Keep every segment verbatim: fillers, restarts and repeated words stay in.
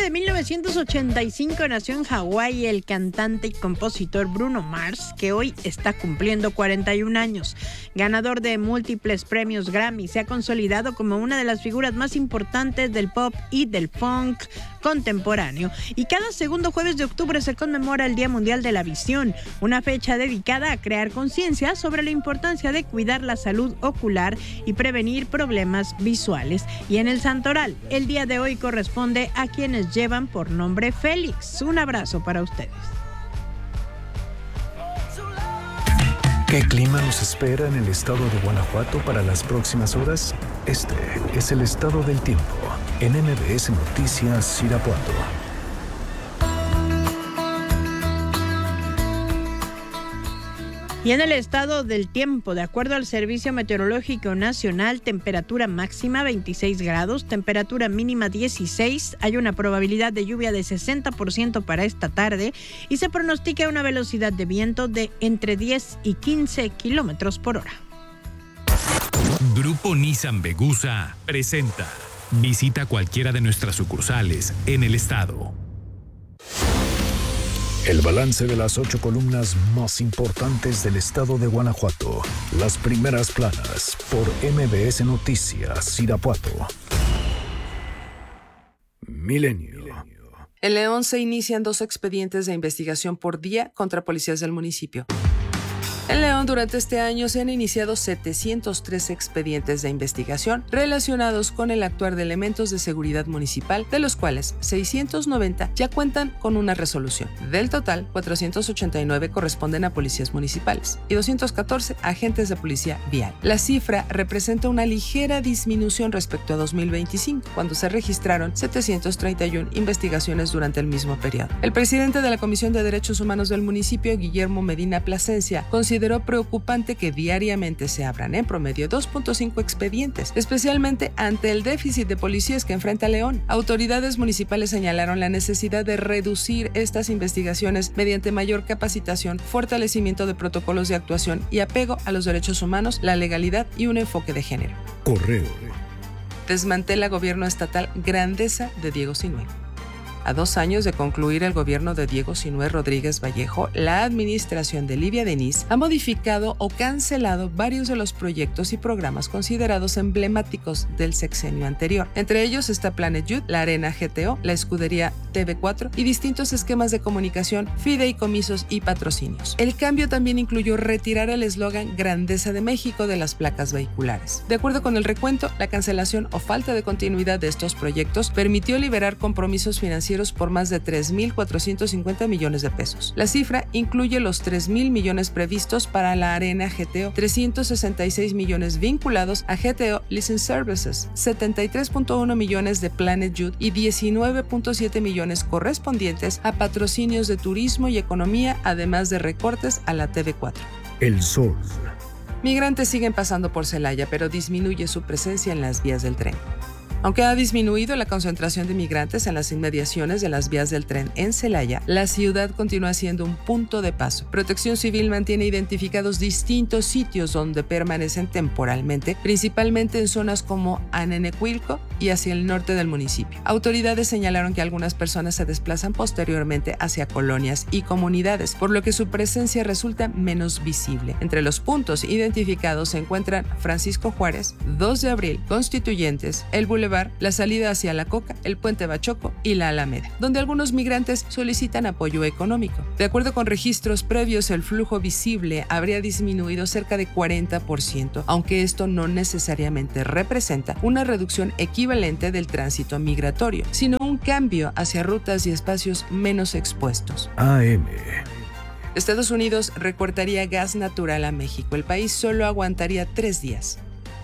de mil novecientos ochenta y cinco nació en Hawái el cantante y compositor Bruno Mars, que hoy está cumpliendo cuarenta y un años. Ganador de múltiples premios Grammy, se ha consolidado como una de las figuras más importantes del pop y del funk contemporáneo. Y cada segundo jueves de octubre se conmemora el Día Mundial de la Visión, una fecha dedicada a crear conciencia sobre la importancia de cuidar la salud ocular y prevenir problemas visuales. Y en el Santoral, el día de hoy corresponde a quienes llevan por nombre Félix. Un abrazo para ustedes. ¿Qué clima nos espera en el estado de Guanajuato para las próximas horas? Este es el estado del tiempo en M B S Noticias Irapuato. Y en el estado del tiempo, de acuerdo al Servicio Meteorológico Nacional, temperatura máxima veintiséis grados, temperatura mínima dieciséis, hay una probabilidad de lluvia de sesenta por ciento para esta tarde y se pronostica una velocidad de viento de entre diez y quince kilómetros por hora. Grupo Nissan Vegusa presenta. Visita cualquiera de nuestras sucursales en el estado. El balance de las ocho columnas más importantes del estado de Guanajuato. Las primeras planas por M B S Noticias Irapuato. Milenio. En León se inician dos expedientes de investigación por día contra policías del municipio. En León, durante este año se han iniciado setecientos tres expedientes de investigación relacionados con el actuar de elementos de seguridad municipal, de los cuales seiscientos noventa ya cuentan con una resolución. Del total, cuatrocientos ochenta y nueve corresponden a policías municipales y doscientos catorce a agentes de policía vial. La cifra representa una ligera disminución respecto a dos mil veinticinco, cuando se registraron setecientos treinta y una investigaciones durante el mismo periodo. El presidente de la Comisión de Derechos Humanos del municipio, Guillermo Medina Plasencia, consideró Consideró preocupante que diariamente se abran en promedio dos punto cinco expedientes, especialmente ante el déficit de policías que enfrenta León. Autoridades municipales señalaron la necesidad de reducir estas investigaciones mediante mayor capacitación, fortalecimiento de protocolos de actuación y apego a los derechos humanos, la legalidad y un enfoque de género. Correo. Desmantela gobierno estatal Grandeza de Diego Sinue. A dos años de concluir el gobierno de Diego Sinue Rodríguez Vallejo, la administración de Livia Denis ha modificado o cancelado varios de los proyectos y programas considerados emblemáticos del sexenio anterior. Entre ellos está Planet Youth, la Arena G T O, la Escudería T V cuatro y distintos esquemas de comunicación, fideicomisos y patrocinios. El cambio también incluyó retirar el eslogan Grandeza de México de las placas vehiculares. De acuerdo con el recuento, la cancelación o falta de continuidad de estos proyectos permitió liberar compromisos financieros por más de tres mil cuatrocientos cincuenta millones de pesos. La cifra incluye los tres mil millones previstos para la Arena G T O, trescientos sesenta y seis millones vinculados a G T O License Services, setenta y tres punto uno millones de Planet Youth y diecinueve punto siete millones correspondientes a patrocinios de turismo y economía, además de recortes a la T V cuatro. El Sol. Migrantes siguen pasando por Celaya, pero disminuye su presencia en las vías del tren. Aunque ha disminuido la concentración de migrantes en las inmediaciones de las vías del tren en Celaya, la ciudad continúa siendo un punto de paso. Protección Civil mantiene identificados distintos sitios donde permanecen temporalmente, principalmente en zonas como Anenecuilco y hacia el norte del municipio. Autoridades señalaron que algunas personas se desplazan posteriormente hacia colonias y comunidades, por lo que su presencia resulta menos visible. Entre los puntos identificados se encuentran Francisco Juárez, dos de abril, Constituyentes, el Boulevard, la salida hacia La Coca, el Puente Bachoco y la Alameda, donde algunos migrantes solicitan apoyo económico. De acuerdo con registros previos, el flujo visible habría disminuido cerca de cuarenta por ciento, aunque esto no necesariamente representa una reducción equivalente del tránsito migratorio, sino un cambio hacia rutas y espacios menos expuestos. A M. Estados Unidos recortaría gas natural a México. El país solo aguantaría tres días.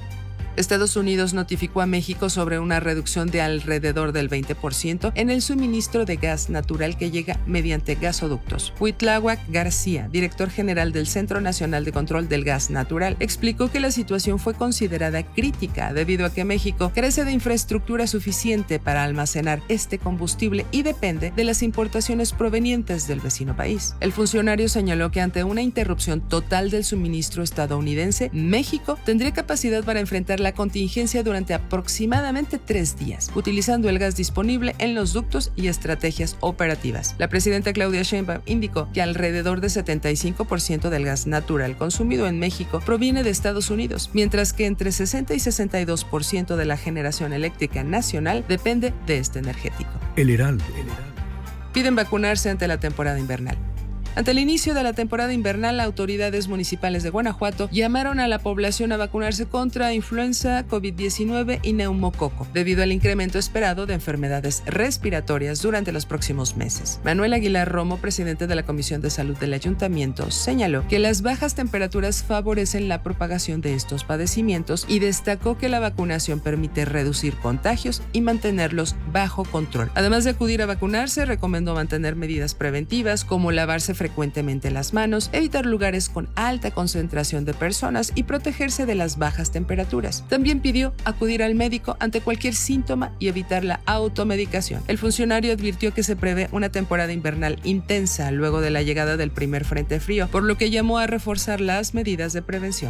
Estados Unidos notificó a México sobre una reducción de alrededor del veinte por ciento en el suministro de gas natural que llega mediante gasoductos. Huitláhuac García, director general del Centro Nacional de Control del Gas Natural, explicó que la situación fue considerada crítica debido a que México carece de infraestructura suficiente para almacenar este combustible y depende de las importaciones provenientes del vecino país. El funcionario señaló que ante una interrupción total del suministro estadounidense, México tendría capacidad para enfrentar la contingencia durante aproximadamente tres días, utilizando el gas disponible en los ductos y estrategias operativas. La presidenta Claudia Sheinbaum indicó que alrededor de setenta y cinco por ciento del gas natural consumido en México proviene de Estados Unidos, mientras que entre sesenta y sesenta y dos por ciento de la generación eléctrica nacional depende de este energético. El Heraldo. Piden vacunarse ante la temporada invernal. Ante el inicio de la temporada invernal, autoridades municipales de Guanajuato llamaron a la población a vacunarse contra influenza, covid diecinueve y neumococo, debido al incremento esperado de enfermedades respiratorias durante los próximos meses. Manuel Aguilar Romo, presidente de la Comisión de Salud del Ayuntamiento, señaló que las bajas temperaturas favorecen la propagación de estos padecimientos y destacó que la vacunación permite reducir contagios y mantenerlos bajo control. Además de acudir a vacunarse, recomendó mantener medidas preventivas como lavarse frecuentemente las manos, evitar lugares con alta concentración de personas y protegerse de las bajas temperaturas. También pidió acudir al médico ante cualquier síntoma y evitar la automedicación. El funcionario advirtió que se prevé una temporada invernal intensa luego de la llegada del primer frente frío, por lo que llamó a reforzar las medidas de prevención.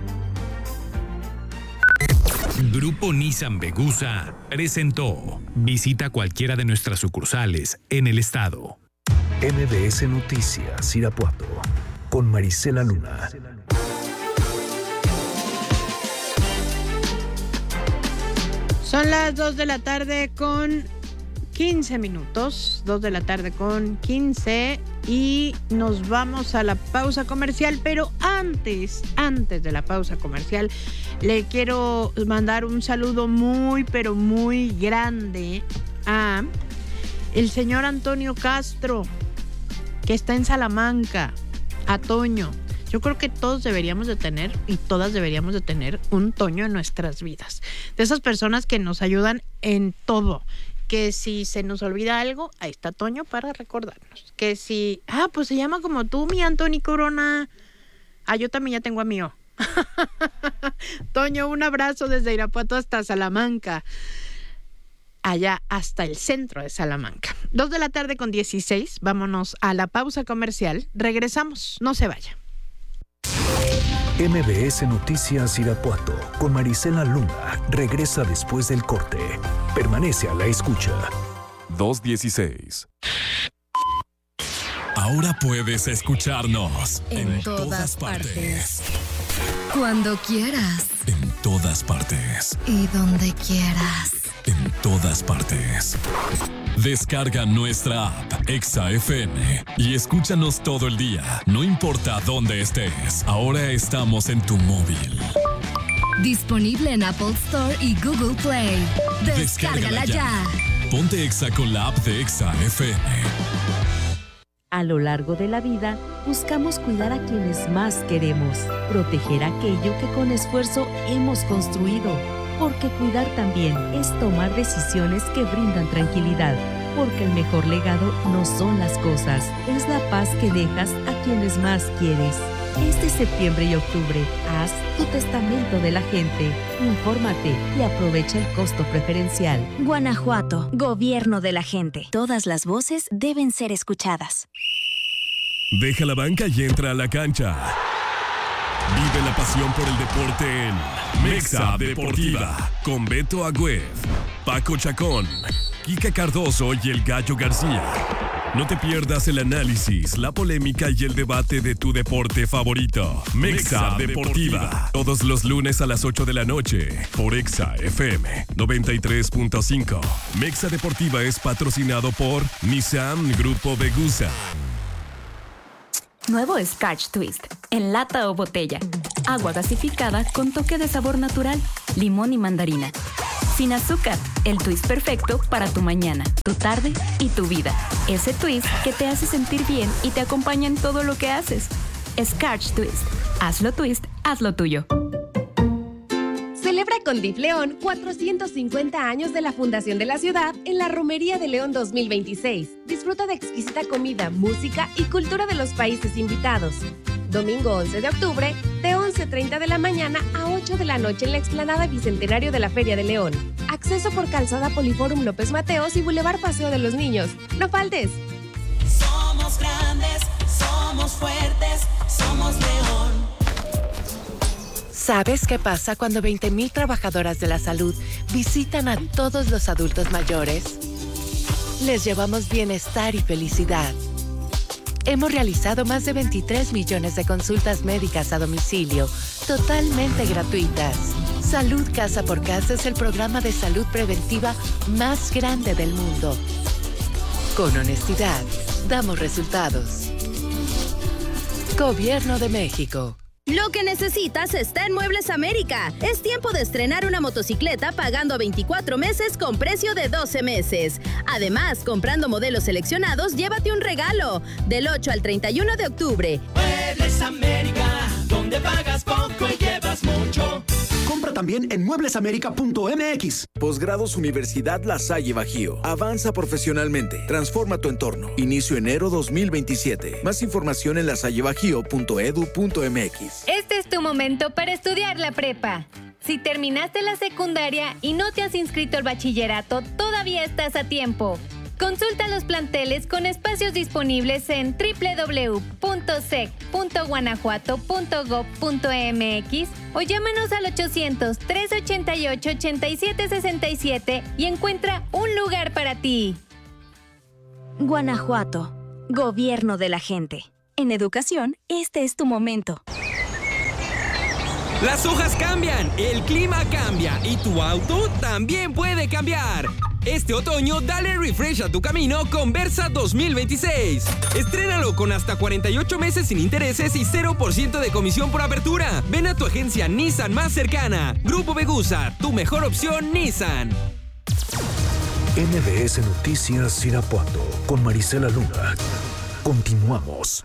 Grupo Nissan Vegusa presentó. Visita cualquiera de nuestras sucursales en el estado. M B S Noticias Irapuato con Marisela Luna. Son las dos de la tarde con quince minutos, dos de la tarde con quince y nos vamos a la pausa comercial, pero antes, antes de la pausa comercial, le quiero mandar un saludo muy, pero muy grande a el señor Antonio Castro, que está en Salamanca, a Toño. Yo creo que todos deberíamos de tener y todas deberíamos de tener un Toño en nuestras vidas. De esas personas que nos ayudan en todo. Que si se nos olvida algo, ahí está Toño para recordarnos. Que si, ah, pues se llama como tú, mi Antoni Corona. Ah, yo también ya tengo a mío. Toño, un abrazo desde Irapuato hasta Salamanca. Allá hasta el centro de Salamanca. Dos de la tarde con dieciséis. Vámonos a la pausa comercial. Regresamos. No se vaya. M B S Noticias Irapuato con Marisela Luna regresa después del corte. Permanece a la escucha. dos dieciséis. Ahora puedes escucharnos en, en todas, todas partes. partes. Cuando quieras. En todas partes. Y donde quieras. En todas partes. Descarga nuestra app Exa F M y escúchanos todo el día, no importa dónde estés. Ahora estamos en tu móvil. Disponible en Apple Store y Google Play. Descárgala, Descárgala ya. ya. Ponte Exa con la app de Exa F M. A lo largo de la vida, buscamos cuidar a quienes más queremos, proteger aquello que con esfuerzo hemos construido. Porque cuidar también es tomar decisiones que brindan tranquilidad. Porque el mejor legado no son las cosas, es la paz que dejas a quienes más quieres. Este septiembre y octubre, haz tu testamento de la gente. Infórmate y aprovecha el costo preferencial. Guanajuato, gobierno de la gente. Todas las voces deben ser escuchadas. Deja la banca y entra a la cancha. Vive la pasión por el deporte en Mexa Deportiva, con Beto Agüed, Paco Chacón, Kika Cardoso y el Gallo García. No te pierdas el análisis, la polémica y el debate de tu deporte favorito. Mexa Deportiva, todos los lunes a las ocho de la noche, por Exa F M noventa y tres punto cinco. Mexa Deportiva es patrocinado por Nissan Grupo Vegusa. Nuevo Scotch Twist, en lata o botella. Agua gasificada con toque de sabor natural, limón y mandarina. Sin azúcar, el twist perfecto para tu mañana, tu tarde y tu vida. Ese twist que te hace sentir bien y te acompaña en todo lo que haces. Scotch Twist. Hazlo twist, hazlo tuyo. Celebra con D I F León cuatrocientos cincuenta años de la fundación de la ciudad en la Romería de León dos mil veintiséis. Disfruta de exquisita comida, música y cultura de los países invitados. Domingo once de octubre, de once treinta de la mañana a ocho de la noche en la explanada Bicentenario de la Feria de León. Acceso por Calzada Poliforum López Mateos y Boulevard Paseo de los Niños. ¡No faltes! Somos grandes, somos fuertes, somos León. ¿Sabes qué pasa cuando veinte mil trabajadoras de la salud visitan a todos los adultos mayores? Les llevamos bienestar y felicidad. Hemos realizado más de veintitrés millones de consultas médicas a domicilio, totalmente gratuitas. Salud Casa por Casa es el programa de salud preventiva más grande del mundo. Con honestidad, damos resultados. Gobierno de México. Lo que necesitas está en Muebles América. Es tiempo de estrenar una motocicleta pagando a veinticuatro meses con precio de doce meses. Además, comprando modelos seleccionados, llévate un regalo. Del ocho al treinta y uno de octubre. Muebles América, donde pagas poco y llevas mucho. Compra también en muebles américa punto m x. Posgrados Universidad La Salle Bajío. Avanza profesionalmente. Transforma tu entorno. Inicio enero dos mil veintisiete. Más información en lasallebajío punto edu punto m x. Este es tu momento para estudiar la prepa. Si terminaste la secundaria y no te has inscrito al bachillerato, todavía estás a tiempo. Consulta los planteles con espacios disponibles en doble u doble u doble u punto sec punto guanajuato punto gob punto m x o llámanos al ochocientos, trescientos ochenta y ocho, ochenta y siete sesenta y siete y encuentra un lugar para ti. Guanajuato, gobierno de la gente. En educación, este es tu momento. Las hojas cambian, el clima cambia y tu auto también puede cambiar. Este otoño, dale refresh a tu camino con Versa dos mil veintiséis. Estrénalo con hasta cuarenta y ocho meses sin intereses y cero por ciento de comisión por apertura. Ven a tu agencia Nissan más cercana. Grupo Begusa, tu mejor opción Nissan. N B S Noticias Irapuato con Marisela Luna. Continuamos.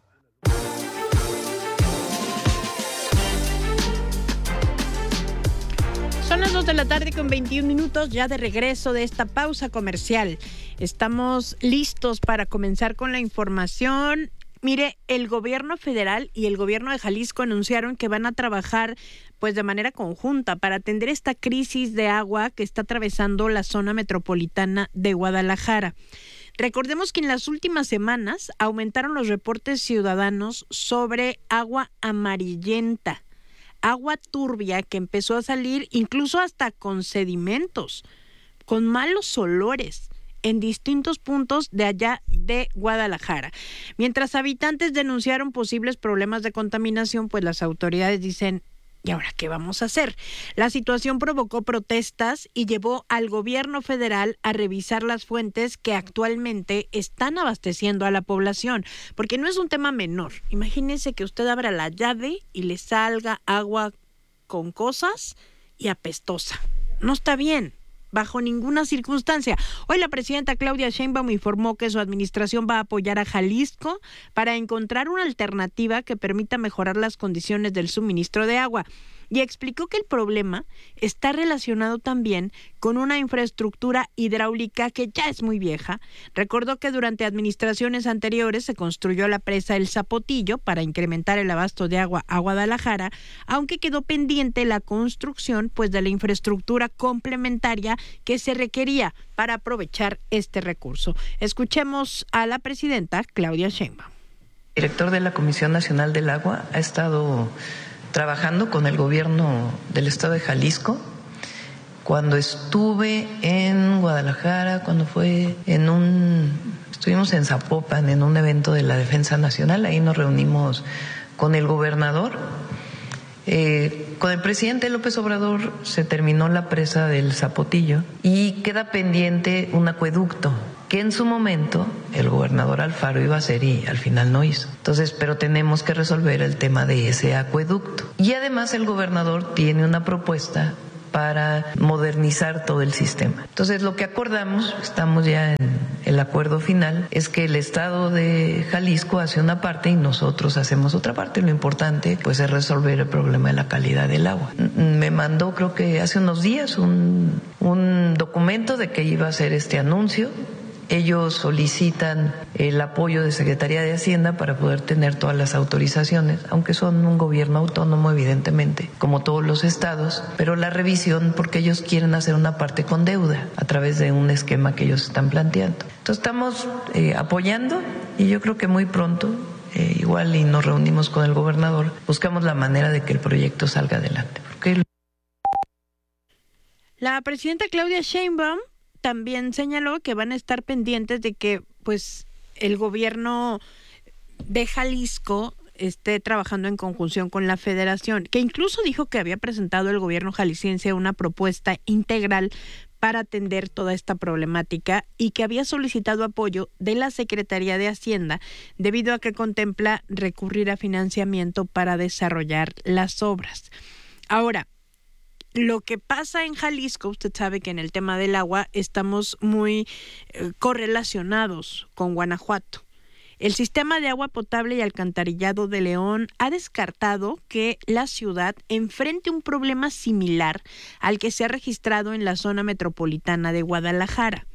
Son las dos de la tarde con veintiún minutos, ya de regreso de esta pausa comercial. Estamos listos para comenzar con la información. Mire, el gobierno federal y el gobierno de Jalisco anunciaron que van a trabajar pues de manera conjunta para atender esta crisis de agua que está atravesando la zona metropolitana de Guadalajara. Recordemos que en las últimas semanas aumentaron los reportes ciudadanos sobre agua amarillenta. Agua turbia que empezó a salir incluso hasta con sedimentos, con malos olores en distintos puntos de allá de Guadalajara. Mientras habitantes denunciaron posibles problemas de contaminación, pues las autoridades dicen, ¿y ahora qué vamos a hacer? La situación provocó protestas y llevó al gobierno federal a revisar las fuentes que actualmente están abasteciendo a la población, porque no es un tema menor. Imagínense que usted abra la llave y le salga agua con cosas y apestosa. No está bien, bajo ninguna circunstancia. Hoy la presidenta Claudia Sheinbaum informó que su administración va a apoyar a Jalisco para encontrar una alternativa que permita mejorar las condiciones del suministro de agua. Y explicó que el problema está relacionado también con una infraestructura hidráulica que ya es muy vieja. Recordó que durante administraciones anteriores se construyó la presa El Zapotillo para incrementar el abasto de agua a Guadalajara, aunque quedó pendiente la construcción pues de la infraestructura complementaria que se requería para aprovechar este recurso. Escuchemos a la presidenta Claudia Sheinbaum. El director de la Comisión Nacional del Agua ha estado trabajando con el gobierno del estado de Jalisco. Cuando estuve en Guadalajara, cuando fue en un, estuvimos en Zapopan en un evento de la Defensa Nacional, ahí nos reunimos con el gobernador. Eh, con el presidente López Obrador se terminó la presa del Zapotillo y queda pendiente un acueducto que en su momento el gobernador Alfaro iba a hacer y al final no hizo. Entonces, pero tenemos que resolver el tema de ese acueducto. Y además el gobernador tiene una propuesta para modernizar todo el sistema. Entonces, lo que acordamos, estamos ya en el acuerdo final, es que el estado de Jalisco hace una parte y nosotros hacemos otra parte. Lo importante, pues, es resolver el problema de la calidad del agua. Me mandó, creo que hace unos días, un, un documento de que iba a hacer este anuncio. Ellos solicitan el apoyo de Secretaría de Hacienda para poder tener todas las autorizaciones, aunque son un gobierno autónomo, evidentemente, como todos los estados, pero la revisión porque ellos quieren hacer una parte con deuda a través de un esquema que ellos están planteando. Entonces estamos eh, apoyando y yo creo que muy pronto eh, igual y nos reunimos con el gobernador, buscamos la manera de que el proyecto salga adelante. Porque la presidenta Claudia Sheinbaum también señaló que van a estar pendientes de que pues el gobierno de Jalisco esté trabajando en conjunción con la federación, que incluso dijo que había presentado el gobierno jalisciense una propuesta integral para atender toda esta problemática y que había solicitado apoyo de la Secretaría de Hacienda debido a que contempla recurrir a financiamiento para desarrollar las obras. Ahora, lo que pasa en Jalisco, usted sabe que en el tema del agua estamos muy eh, correlacionados con Guanajuato. El sistema de agua potable y alcantarillado de León ha descartado que la ciudad enfrente un problema similar al que se ha registrado en la zona metropolitana de Guadalajara.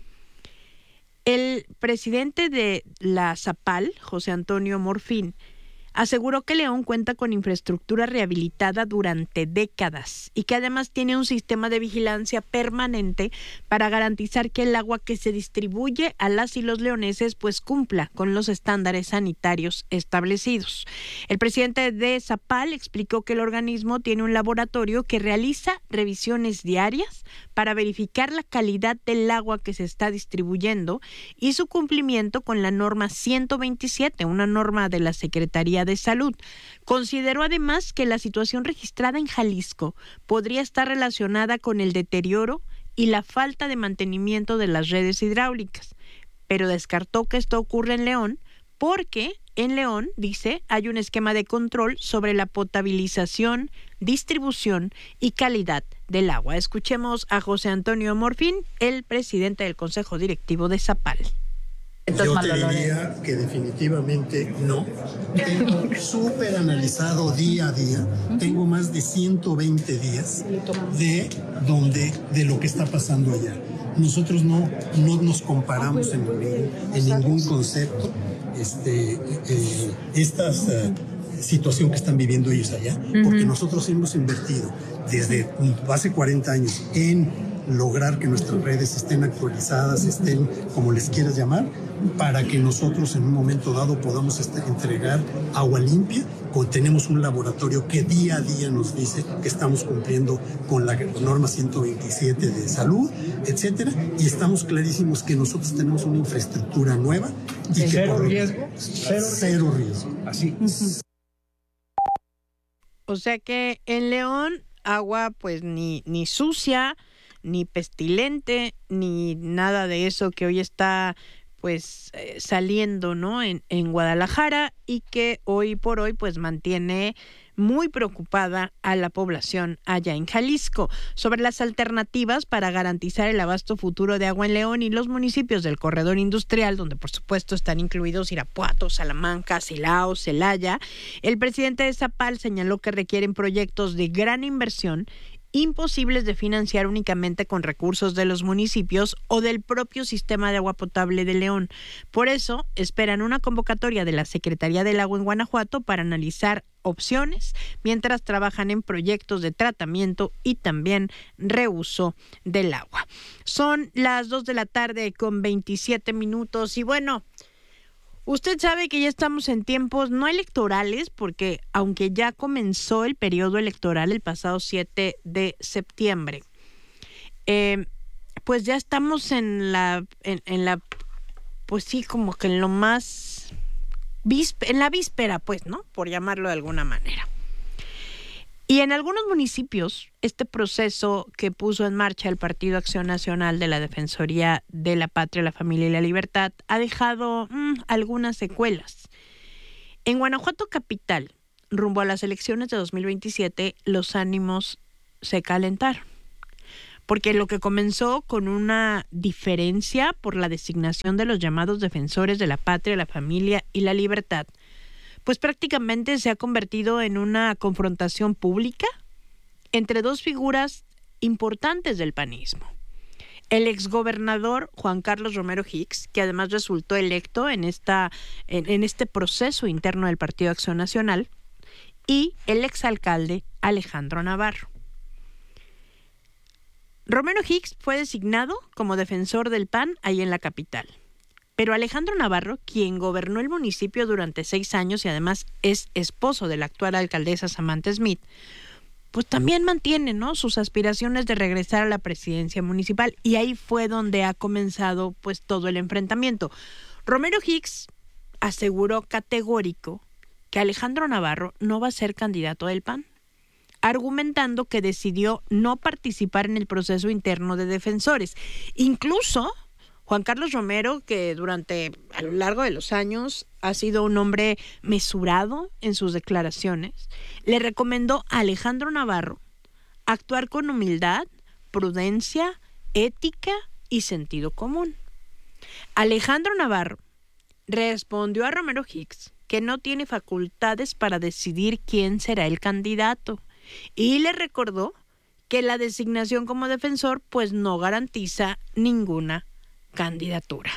El presidente de la ZAPAL, José Antonio Morfín, aseguró que León cuenta con infraestructura rehabilitada durante décadas y que además tiene un sistema de vigilancia permanente para garantizar que el agua que se distribuye a las y los leoneses pues cumpla con los estándares sanitarios establecidos. El presidente de ZAPAL explicó que el organismo tiene un laboratorio que realiza revisiones diarias para verificar la calidad del agua que se está distribuyendo y su cumplimiento con la norma ciento veintisiete, una norma de la Secretaría de Salud. Consideró además que la situación registrada en Jalisco podría estar relacionada con el deterioro y la falta de mantenimiento de las redes hidráulicas, pero descartó que esto ocurre en León porque en León, dice, hay un esquema de control sobre la potabilización, distribución y calidad del agua. Escuchemos a José Antonio Morfín, el presidente del Consejo Directivo de ZAPAL. Yo te diría que definitivamente no. Tengo súper analizado día a día. Tengo más de ciento veinte días de, donde, de lo que está pasando allá. Nosotros no, no nos comparamos en, en ningún concepto. Este, eh, estas uh, situación que están viviendo ellos allá, uh-huh. porque nosotros hemos invertido desde hace cuarenta años en lograr que nuestras redes estén actualizadas, estén como les quieras llamar, para que nosotros en un momento dado podamos este, entregar agua limpia. Tenemos un laboratorio que día a día nos dice que estamos cumpliendo con la norma ciento veintisiete de salud, etcétera, y estamos clarísimos que nosotros tenemos una infraestructura nueva y que cero por riesgo, cero, cero riesgo. Así. O sea que en León agua pues ni ni sucia, ni pestilente, ni nada de eso que hoy está pues eh, saliendo, ¿no? En, en Guadalajara y que hoy por hoy pues mantiene muy preocupada a la población allá en Jalisco. Sobre las alternativas para garantizar el abasto futuro de agua en León y los municipios del corredor industrial, donde por supuesto están incluidos Irapuato, Salamanca, Silao, Celaya, el presidente de ZAPAL señaló que requieren proyectos de gran inversión imposibles de financiar únicamente con recursos de los municipios o del propio sistema de agua potable de León. Por eso, esperan una convocatoria de la Secretaría del Agua en Guanajuato para analizar opciones mientras trabajan en proyectos de tratamiento y también reuso del agua. Son las dos de la tarde con veintisiete minutos y bueno, usted sabe que ya estamos en tiempos no electorales porque aunque ya comenzó el periodo electoral el pasado siete de septiembre, eh, pues ya estamos en la, en, en la, pues sí, como que en lo más, víspe- en la víspera, pues, ¿no? Por llamarlo de alguna manera. Y en algunos municipios, este proceso que puso en marcha el Partido Acción Nacional de la Defensoría de la Patria, la Familia y la Libertad ha dejado mmm, algunas secuelas. En Guanajuato capital, rumbo a las elecciones de dos mil veintisiete, los ánimos se calentaron. Porque lo que comenzó con una diferencia por la designación de los llamados defensores de la patria, la familia y la libertad, pues prácticamente se ha convertido en una confrontación pública entre dos figuras importantes del panismo. El exgobernador Juan Carlos Romero Hicks, que además resultó electo en, esta, en, en este proceso interno del Partido Acción Nacional, y el exalcalde Alejandro Navarro. Romero Hicks fue designado como defensor del P A N ahí en la capital. Pero Alejandro Navarro, quien gobernó el municipio durante seis años y además es esposo de la actual alcaldesa Samantha Smith, pues también mantiene, ¿no?, sus aspiraciones de regresar a la presidencia municipal, y ahí fue donde ha comenzado pues todo el enfrentamiento. Romero Hicks aseguró categórico que Alejandro Navarro no va a ser candidato del P A N, argumentando que decidió no participar en el proceso interno de defensores. Incluso Juan Carlos Romero, que durante a lo largo de los años ha sido un hombre mesurado en sus declaraciones, le recomendó a Alejandro Navarro actuar con humildad, prudencia, ética y sentido común. Alejandro Navarro respondió a Romero Hicks que no tiene facultades para decidir quién será el candidato y le recordó que la designación como defensor pues no garantiza ninguna candidatura.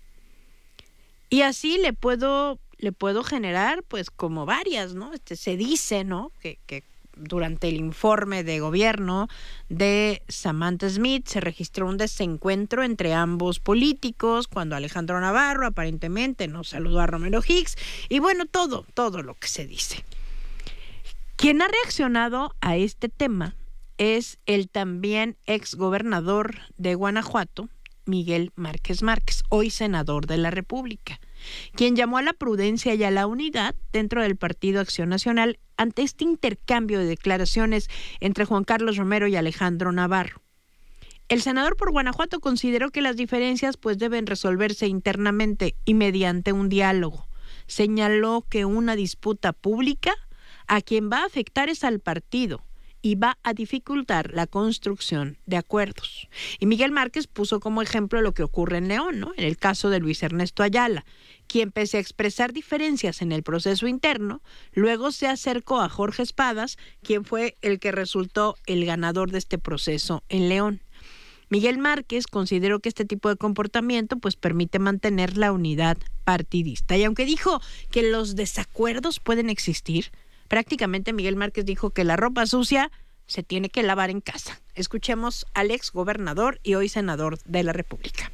Y así le puedo le puedo generar pues como varias, ¿no? Este, se dice, ¿no?, que, que durante el informe de gobierno de Samantha Smith se registró un desencuentro entre ambos políticos cuando Alejandro Navarro aparentemente no saludó a Romero Hicks, y bueno, todo, todo lo que se dice. Quien ha reaccionado a este tema es el también exgobernador de Guanajuato, Miguel Márquez Márquez, hoy senador de la República, quien llamó a la prudencia y a la unidad dentro del Partido Acción Nacional ante este intercambio de declaraciones entre Juan Carlos Romero y Alejandro Navarro. El senador por Guanajuato consideró que las diferencias pues deben resolverse internamente y mediante un diálogo. Señaló que una disputa pública a quien va a afectar es al partido y va a dificultar la construcción de acuerdos. Y Miguel Márquez puso como ejemplo lo que ocurre en León, ¿no?, en el caso de Luis Ernesto Ayala, quien pese a expresar diferencias en el proceso interno, luego se acercó a Jorge Espadas, quien fue el que resultó el ganador de este proceso en León. Miguel Márquez consideró que este tipo de comportamiento pues permite mantener la unidad partidista. Y aunque dijo que los desacuerdos pueden existir, prácticamente Miguel Márquez dijo que la ropa sucia se tiene que lavar en casa. Escuchemos al ex gobernador y hoy senador de la República.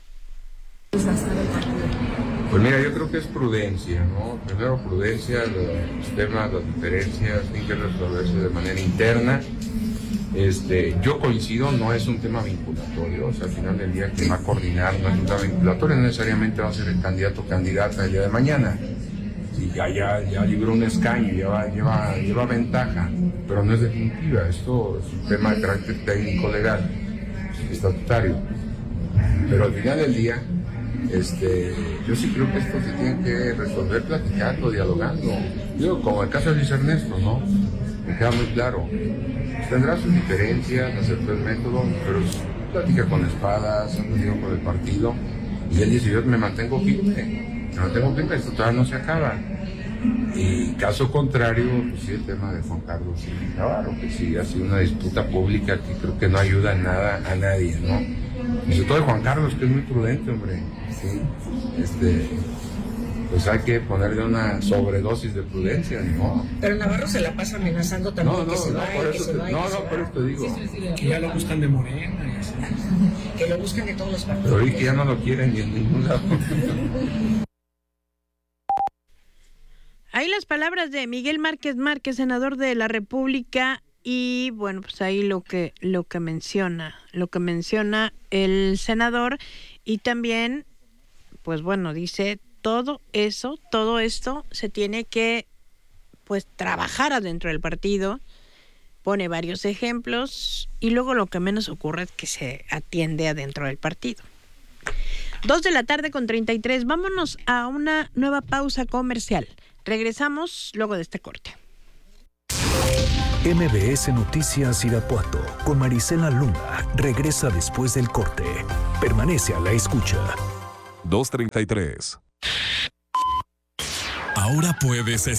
Pues mira, yo creo que es prudencia, ¿no? Primero prudencia, los temas, las diferencias tienen que resolverse de manera interna. Este, yo coincido, no es un tema vinculatorio, o sea, al final del día quien va a coordinar no es un tema vinculatorio, no necesariamente va a ser el candidato o candidata el día de mañana. Y ya, ya, ya libró un escaño, lleva, lleva, lleva ventaja, pero no es definitiva. Esto es un tema de carácter técnico legal, estatutario. Pero al final del día, este, yo sí creo que esto se tiene que resolver platicando, dialogando. Yo, como el caso de Luis Ernesto, ¿no? Me queda muy claro. Tendrá sus diferencias, aceptó el método, pero platica con Espadas, han venido con el partido, y él dice, yo me mantengo firme. No tengo firme, esto todavía no se acaba. Y caso contrario, pues sí, el tema de Juan Carlos y Navarro, que sí ha sido una disputa pública que creo que no ayuda en nada a nadie, ¿no? Y sobre todo de Juan Carlos, que es muy prudente, hombre. Sí, este, pues hay que ponerle una sobredosis de prudencia, ¿no? Pero Navarro se la pasa amenazando también, no, no, que se no, vaya, por que eso se te, vaya. No, no, por eso te digo. Que ya lo buscan de Morena. Que lo buscan de todos los partidos. Pero hoy que ya no lo quieren ni en ningún lado. Ahí las palabras de Miguel Márquez Márquez, senador de la República, y bueno, pues ahí lo que lo que menciona, lo que menciona el senador, y también, pues bueno, dice todo eso, todo esto se tiene que pues trabajar adentro del partido, pone varios ejemplos, y luego lo que menos ocurre es que se atiende adentro del partido. Dos de la tarde con treinta y tres, vámonos a una nueva pausa comercial. Regresamos luego de este corte. M B S Noticias Irapuato con Marisela Luna regresa después del corte. Permanece a la escucha. dos treinta y tres. Ahora puedes